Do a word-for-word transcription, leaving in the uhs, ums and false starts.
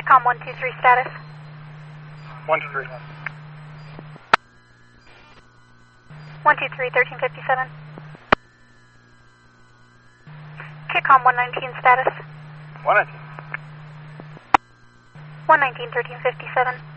Kitcom one two three status. one two three. one two three, thirteen fifty-seven. Kitcom one nineteen status. one nineteen. one nineteen, thirteen fifty-seven.